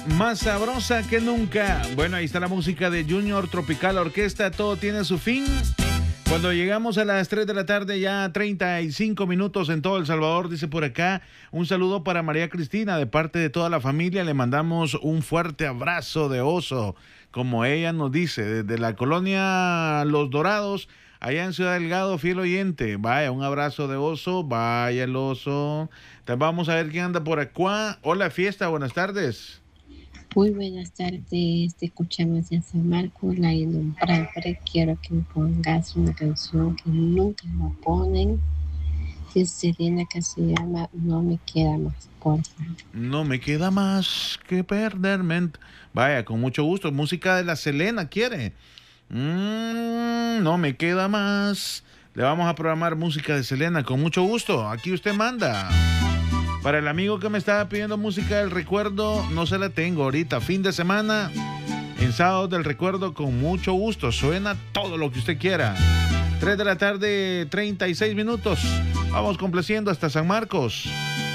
Más sabrosa que nunca. Bueno, ahí está la música de Junior Tropical Orquesta. Todo tiene su fin. Cuando llegamos a las 3 de la tarde, ya 35 minutos en todo El Salvador, dice por acá, un saludo para María Cristina, de parte de toda la familia, le mandamos un fuerte abrazo de oso, como ella nos dice, desde la colonia Los Dorados, allá en Ciudad Delgado, fiel oyente. Vaya, un abrazo de oso, vaya el oso. Entonces vamos a ver quién anda por acá. Hola, Fiesta, buenas tardes. Muy buenas tardes, te escuchamos en San Marcos, la innombrable. Quiero que me pongas una canción que nunca me ponen. Es Selena, que se llama No me queda más, por favor. No me queda más que perderme. Vaya, con mucho gusto. Música de la Selena, ¿quiere? No me queda más. Le vamos a programar música de Selena con mucho gusto. Aquí usted manda. Para el amigo que me estaba pidiendo música del recuerdo, no se la tengo ahorita. Fin de semana, en Sábados del Recuerdo, con mucho gusto. Suena todo lo que usted quiera. 3 de la tarde, 36 minutos. Vamos complaciendo hasta San Marcos.